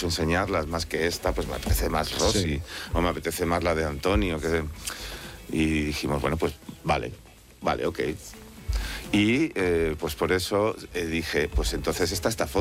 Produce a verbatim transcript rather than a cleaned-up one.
mucho enseñarlas, más que esta, pues me apetece más Rosy, sí. o me apetece más la de Antonio. Que... Y dijimos, bueno, pues vale, vale, ok. Y eh, pues por eso eh, dije, pues entonces esta esta foto.